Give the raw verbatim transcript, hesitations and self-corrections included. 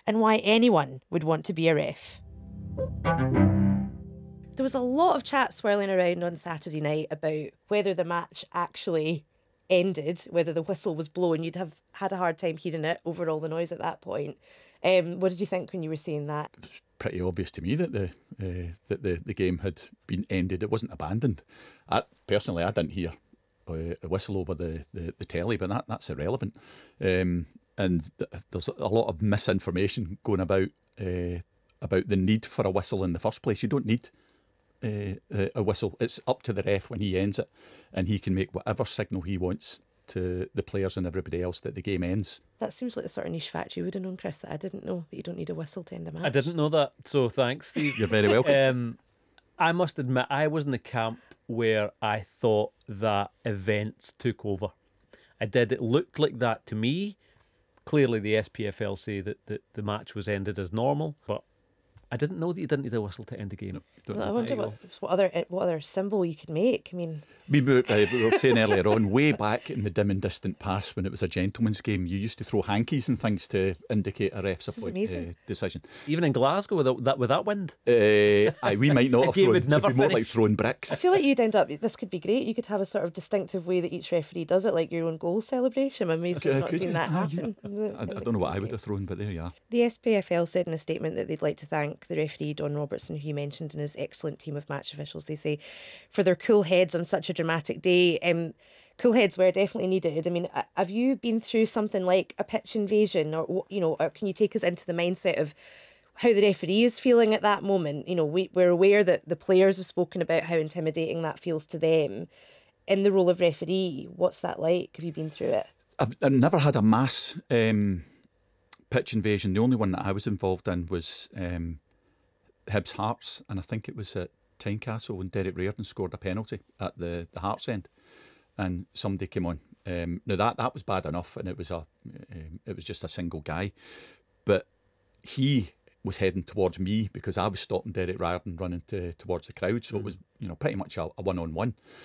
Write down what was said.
and why anyone would want to be a ref. There was a lot of chat swirling around on Saturday night about whether the match actually ended, whether the whistle was blown. You'd have had a hard time hearing it over all the noise at that point. Um, what did you think when you were seeing that? It was pretty obvious to me that the uh, that the, the game had been ended. It wasn't abandoned. I, personally, I didn't hear uh, a whistle over the, the, the telly, but that, that's irrelevant. Um, and th- there's a lot of misinformation going about uh, about the need for a whistle in the first place. You don't need Uh, uh, a whistle. It's up to the ref when he ends it, and he can make whatever signal he wants to the players and everybody else that the game ends. That seems like the sort of niche fact you would have known, Chris, that I didn't know, that you don't need a whistle to end a match. I didn't know that, so thanks, Steve. You're very welcome. um, I must admit, I was in the camp where I thought that events took over. I did. It looked like that to me. Clearly, the S P F L say that, that the match was ended as normal, but I didn't know that you didn't need a whistle to end the game. No, well, I wonder what, what other what other symbol you could make. I mean, we were, uh, we were saying earlier on, way back in the dim and distant past, when it was a gentleman's game, you used to throw hankies and things to indicate a ref's This is appoint, amazing. uh, decision. Even in Glasgow with that with that wind. Uh, aye, we might not The have game thrown. would never It'd be more like finish. throwing I bricks. feel like you'd end up, this could be great, you could have a sort of distinctive way that each referee does it, like your own goal celebration. I'm amazed Okay, we've not could seen you? that Ah, happen. yeah. in the- I, I in the don't know what I game. would have thrown, but there you are. The S P F L said in a statement that they'd like to thank the referee Don Robertson, who you mentioned, and his excellent team of match officials, they say, for their cool heads on such a dramatic day. Um, cool heads were definitely needed. I mean, uh, have you been through something like a pitch invasion, or, you know, or can you take us into the mindset of how the referee is feeling at that moment? You know, we, we're aware that the players have spoken about how intimidating that feels to them. In the role of referee, what's that like? Have you been through it? I've, I've never had a mass um, pitch invasion. The only one that I was involved in was um, Hibs Hearts, and I think it was at Tynecastle when Derek Reardon scored a penalty at the, the Hearts end, and somebody came on. Um, now that that was bad enough, and it was a um, it was just a single guy, but he was heading towards me because I was stopping Derek Reardon running to, towards the crowd, so it was, you know, pretty much a, a one-on-one.